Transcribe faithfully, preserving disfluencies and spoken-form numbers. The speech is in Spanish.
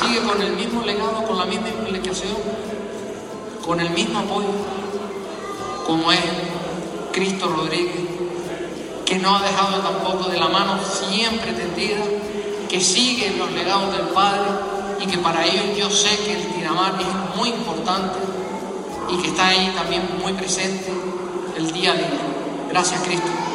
sigue con el mismo legado, con la misma implicación, con el mismo apoyo, como es Cristo Rodríguez, que no ha dejado tampoco de la mano siempre tendida, que sigue los legados del Padre y que para ellos yo sé que el Tiramar es muy importante y que está ahí también muy presente el día a día. Gracias, Cristo.